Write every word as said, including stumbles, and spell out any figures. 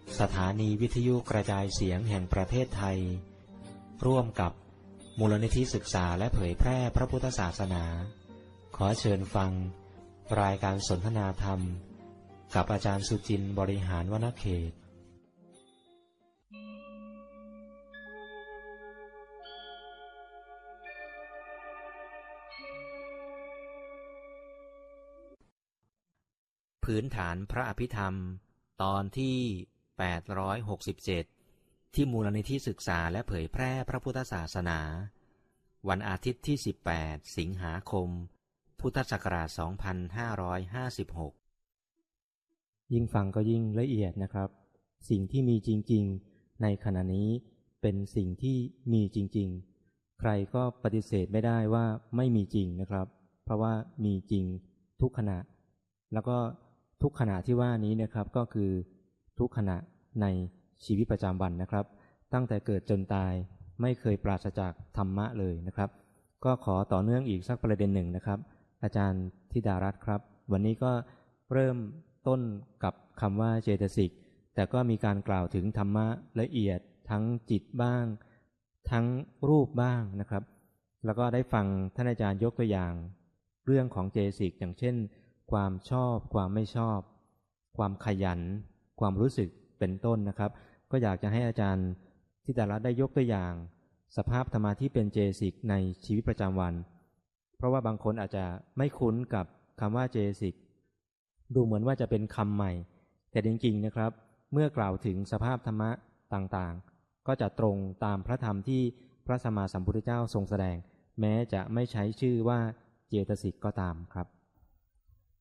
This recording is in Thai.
สถานีวิทยุกระจายเสียงแห่งประเทศไทยร่วมกับมูลนิธิศึกษาและเผยแพร่พระพุทธศาสนาขอเชิญฟังรายการสนทนาธรรมกับอาจารย์สุจินต์บริหารวรรณเขตพื้นฐานพระอภิธรรมตอนที่แปดร้อยหกสิบเจ็ดที่มูลนิธิศึกษาและเผยแพร่พระพุทธศาสนาวันอาทิตย์ที่สิบแปดสิงหาคมพุทธศักราชสองพันห้าร้อยห้าสิบหกยิ่งฟังก็ยิ่งละเอียดนะครับสิ่งที่มีจริงๆในขณะนี้เป็นสิ่งที่มีจริงๆใครก็ปฏิเสธไม่ได้ว่าไม่มีจริงนะครับเพราะว่ามีจริงทุกขณะแล้วก็ทุกขณะที่ว่านี้นะครับก็คือทุกขณะในชีวิตประจำวันนะครับตั้งแต่เกิดจนตายไม่เคยปราศจากธรรมะเลยนะครับก็ขอต่อเนื่องอีกสักประเด็นหนึ่งนะครับอาจารย์ธิดารัตน์ครับวันนี้ก็เริ่มต้นกับคำว่าเจตสิกแต่ก็มีการกล่าวถึงธรรมะละเอียดทั้งจิตบ้างทั้งรูปบ้างนะครับแล้วก็ได้ฟังท่านอาจารย์ยกตัวอย่างเรื่องของเจตสิกอย่างเช่นความชอบความไม่ชอบความขยันความรู้สึกเป็นต้นนะครับก็อยากจะให้อาจารย์ธิดารัตน์ได้ยกตัวอย่างสภาพธรรมะที่เป็นเจตสิกในชีวิตประจำวันเพราะว่าบางคนอาจจะไม่คุ้นกับคำว่าเจตสิกดูเหมือนว่าจะเป็นคำใหม่แต่จริงๆนะครับเมื่อกล่าวถึงสภาพธรรมะต่างๆก็จะตรงตามพระธรรมที่พระสัมมาสัมพุทธเจ้าทรงแสดงแม้จะไม่ใช้ชื่อว่าเจตสิกก็ตามครับ